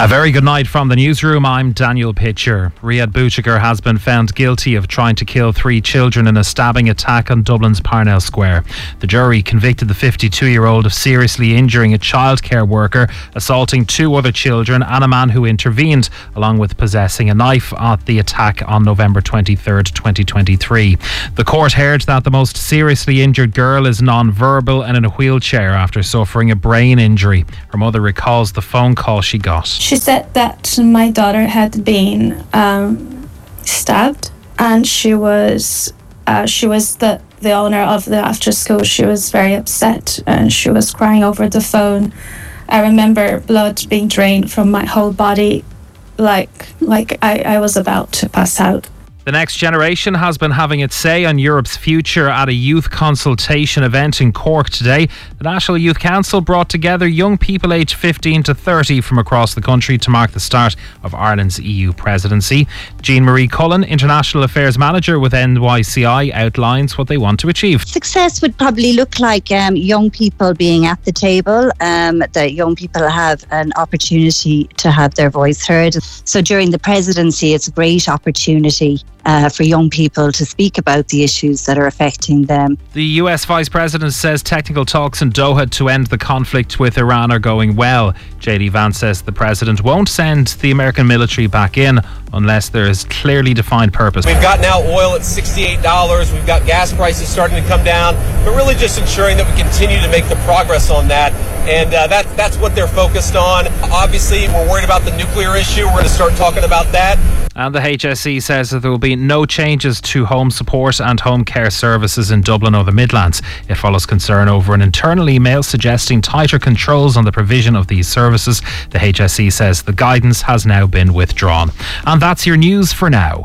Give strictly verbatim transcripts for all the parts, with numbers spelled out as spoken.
A very good night from the newsroom. I'm Daniel Pitcher. Riyad Bouchikar has been found guilty of trying to kill three children in a stabbing attack on Dublin's Parnell Square. The jury convicted the fifty-two-year-old of seriously injuring a childcare worker, assaulting two other children and a man who intervened, along with possessing a knife at the attack on November twenty-third, twenty twenty-three. The court heard that the most seriously injured girl is non-verbal and in a wheelchair after suffering a brain injury. Her mother recalls the phone call she got. She said that my daughter had been um, stabbed, and she was uh, she was the, the owner of the after school. She was very upset and she was crying over the phone. I remember blood being drained from my whole body, like like I, I was about to pass out. The Next Generation has been having its say on Europe's future at a youth consultation event in Cork today. The National Youth Council brought together young people aged fifteen to thirty from across the country to mark the start of Ireland's E U presidency. Jean-Marie Cullen, International Affairs Manager with N Y C I, outlines what they want to achieve. Success would probably look like um, young people being at the table, um, that young people have an opportunity to have their voice heard. So during the presidency, it's a great opportunity Uh, for young people to speak about the issues that are affecting them. The U S Vice President says technical talks in Doha to end the conflict with Iran are going well. J D Vance says the President won't send the American military back in unless there is clearly defined purpose. We've got now oil at sixty-eight dollars. We've got gas prices starting to come down, but really just ensuring that we continue to make the progress on that. And uh, that that's what they're focused on. Obviously, we're worried about the nuclear issue. We're going to start talking about that. And the H S E says that there will be no changes to home support and home care services in Dublin or the Midlands. It follows concern over an internal email suggesting tighter controls on the provision of these services. The H S E says the guidance has now been withdrawn. And that's your news for now.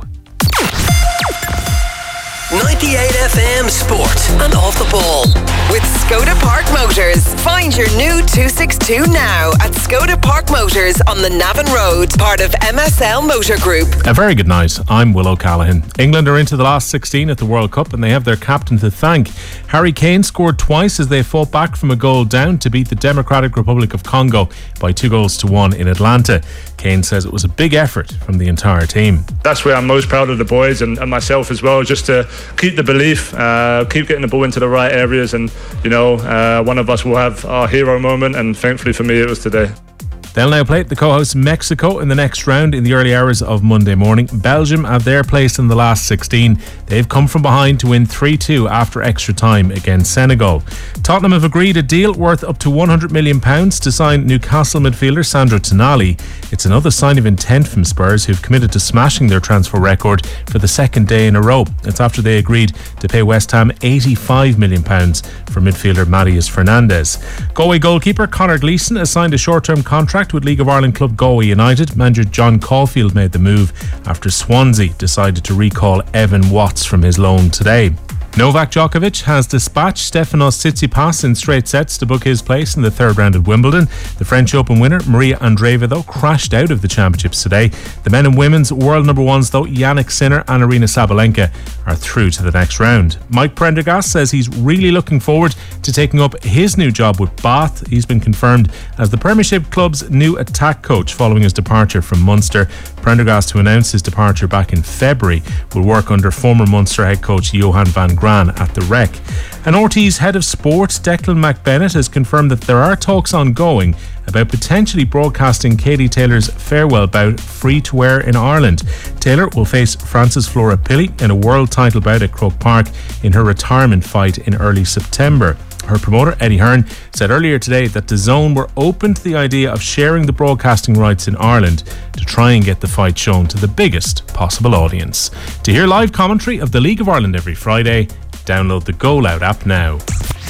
ninety-eight F M Sport and Off the Ball with Skoda Park Motors. Find your new two sixty-two now at Skoda Park Motors on the Navan Road, part of M S L Motor Group. A very good night. I'm Will O'Callaghan. England are into the last sixteen at the World Cup and they have their captain to thank. Harry Kane scored twice as they fought back from a goal down to beat the Democratic Republic of Congo by two goals to one in Atlanta. Kane says it was a big effort from the entire team. That's where I'm most proud of the boys and, and myself as well, just to keep the belief, uh, keep getting the ball into the right areas, and you know, uh, one of us will have our hero moment, and thankfully for me it was today. They'll now play the co-host Mexico in the next round in the early hours of Monday morning. Belgium have their place in the last sixteen. They've come from behind to win three two after extra time against Senegal. Tottenham have agreed a deal worth up to one hundred million pounds to sign Newcastle midfielder Sandro Tonali. It's another sign of intent from Spurs, who've committed to smashing their transfer record for the second day in a row. It's after they agreed to pay West Ham eighty-five million pounds for midfielder Matheus Fernandes. Galway goalkeeper Conor Gleeson has signed a short-term contract with League of Ireland club Galway United. Manager John Caulfield made the move after Swansea decided to recall Evan Watts from his loan today. Novak Djokovic has dispatched Stefanos Tsitsipas in straight sets to book his place in the third round at Wimbledon. The French Open winner Maria Andreeva, though, crashed out of the championships today. The men and women's world number ones, though, Yannick Sinner and Arina Sabalenka, are through to the next round. Mike Prendergast says he's really looking forward to taking up his new job with Bath. He's been confirmed as the Premiership club's new attack coach following his departure from Munster. Prendergast, who announced his departure back in February, will work under former Munster head coach Johan van Gran at the Rec. And R T's head of sport, Declan McBennett, has confirmed that there are talks ongoing about potentially broadcasting Katie Taylor's farewell bout free to air in Ireland. Taylor will face Frances Flora Pilley in a world title bout at Croke Park in her retirement fight in early September. Her promoter, Eddie Hearn, said earlier today that DAZN were open to the idea of sharing the broadcasting rights in Ireland to try and get the fight shown to the biggest possible audience. To hear live commentary of the League of Ireland every Friday, download the Go Loud app now.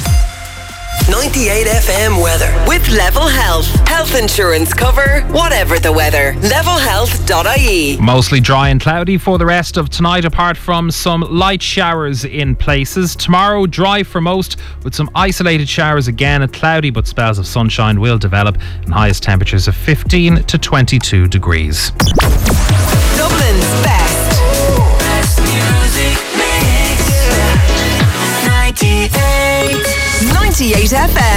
ninety-eight F M weather with Level Health. Health insurance cover, whatever the weather. level health dot I E. Mostly dry and cloudy for the rest of tonight, apart from some light showers in places. Tomorrow, dry for most, with some isolated showers again. Cloudy, but spells of sunshine will develop, and highest temperatures of fifteen to twenty-two degrees. Dublin's best. Best music mix. ninety-eight. ninety-eight F M.